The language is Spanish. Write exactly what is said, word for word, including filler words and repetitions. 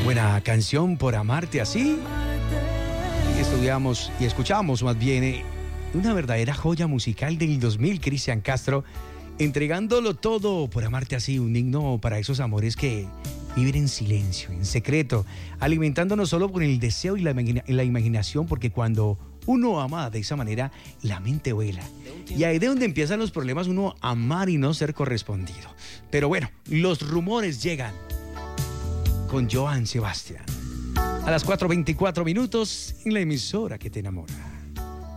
Buena canción, Por amarte así. Y estudiamos y escuchamos más bien eh, una verdadera joya musical del dos mil, Cristian Castro, entregándolo todo por amarte así, un himno para esos amores que viven en silencio, en secreto, alimentándonos solo con el deseo y la, imagina- la imaginación, porque cuando uno ama de esa manera, la mente vuela. Y ahí de donde empiezan los problemas, uno amar y no ser correspondido. Pero bueno, los rumores llegan con Joan Sebastián. A las cuatro veinticuatro minutos en la emisora que te enamora.